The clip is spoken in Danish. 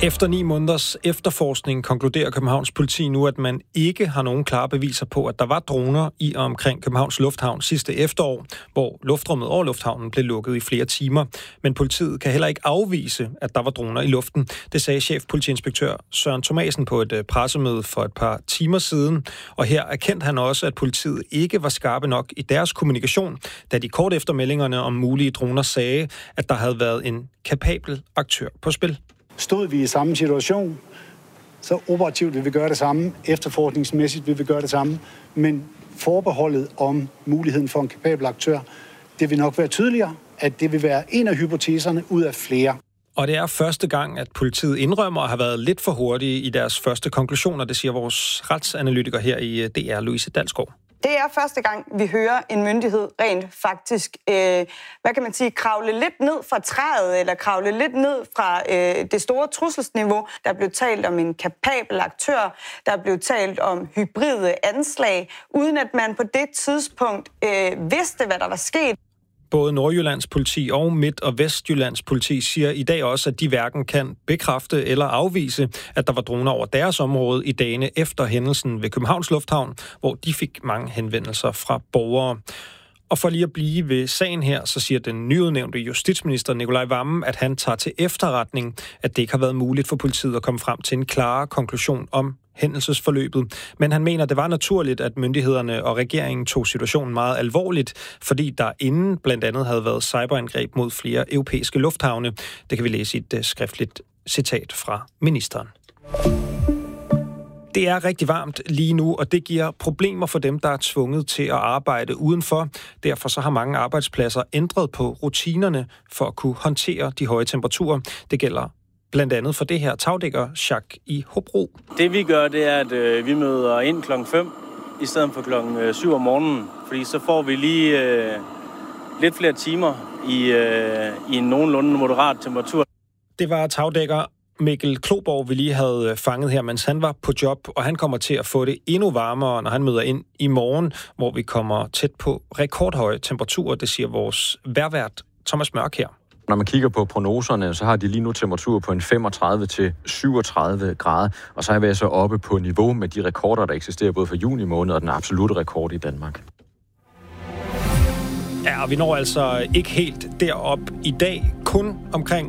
Efter 9 måneders efterforskning konkluderer Københavns politi nu, at man ikke har nogen klare beviser på, at der var droner i og omkring Københavns Lufthavn sidste efterår, hvor luftrummet over lufthavnen blev lukket i flere timer. Men politiet kan heller ikke afvise, at der var droner i luften. Det sagde chefpolitiinspektør Søren Thomasen på et pressemøde for et par timer siden. Og her erkendte han også, at politiet ikke var skarpe nok i deres kommunikation, da de kort efter meldingerne om mulige droner sagde, at der havde været en kapabel aktør på spil. Stod vi i samme situation, så operativt vil vi gøre det samme, efterforskningsmæssigt vil vi gøre det samme, men forbeholdet om muligheden for en kapabel aktør, det vil nok være tydeligere, at det vil være en af hypoteserne ud af flere. Og det er første gang, at politiet indrømmer at have været lidt for hurtige i deres første konklusioner, det siger vores retsanalytiker her i DR, Louise Dalsgaard. Det er første gang, vi hører en myndighed rent faktisk, kravle lidt ned fra træet, eller kravle lidt ned fra det store trusselsniveau. Der blev talt om en kapabel aktør, der blev talt om hybride anslag, uden at man på det tidspunkt vidste, hvad der var sket. Både Nordjyllands politi og Midt- og Vestjyllands politi siger i dag også, at de hverken kan bekræfte eller afvise, at der var droner over deres område i dagene efter hændelsen ved Københavns Lufthavn, hvor de fik mange henvendelser fra borgere. Og for lige at blive ved sagen her, så siger den nyudnævnte justitsminister Nicolai Wammen, at han tager til efterretning, at det ikke har været muligt for politiet at komme frem til en klar konklusion om hændelsesforløbet. Men han mener, det var naturligt, at myndighederne og regeringen tog situationen meget alvorligt, fordi der inden blandt andet havde været cyberangreb mod flere europæiske lufthavne. Det kan vi læse i et skriftligt citat fra ministeren. Det er rigtig varmt lige nu, og det giver problemer for dem, der er tvunget til at arbejde udenfor. Derfor så har mange arbejdspladser ændret på rutinerne for at kunne håndtere de høje temperaturer. Det gælder blandt andet for det her tagdækkersjak i Hobro. Det vi gør, det er, at vi møder ind klokken 5 i stedet for klokken 7 om morgenen. Fordi så får vi lige lidt flere timer i en nogenlunde moderat temperatur. Det var tagdækker Mikkel Kloborg, vi lige havde fanget her, mens han var på job, og han kommer til at få det endnu varmere, når han møder ind i morgen, hvor vi kommer tæt på rekordhøje temperaturer. Det siger vores vejrvært Thomas Mørk her. Når man kigger på prognoserne, så har de lige nu temperaturer på en 35 til 37 grader, og så er vi så oppe på niveau med de rekorder, der eksisterer både for juni måned og den absolutte rekord i Danmark. Ja, og vi når altså ikke helt derop i dag, kun omkring